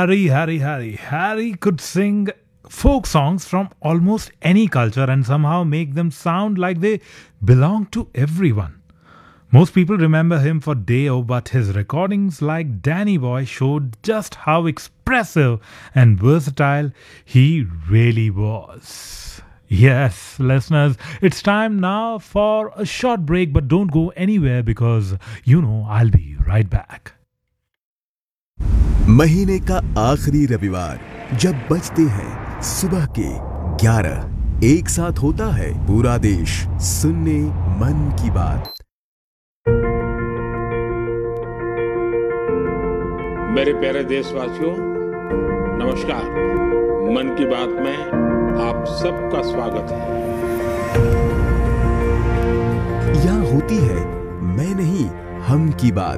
Harry could sing folk songs from almost any culture and somehow make them sound like they belong to everyone. Most people remember him for Deo, but his recordings like Danny Boy showed just how expressive and versatile he really was. Yes, listeners, it's time now for a short break, but don't go anywhere because I'll be right back. महीने का आखिरी रविवार जब बजते हैं सुबह के 11, एक साथ होता है पूरा देश सुनने मन की बात। मेरे प्यारे देशवासियों, नमस्कार। मन की बात में आप सबका स्वागत है। यहाँ होती है मैं नहीं हम की बात।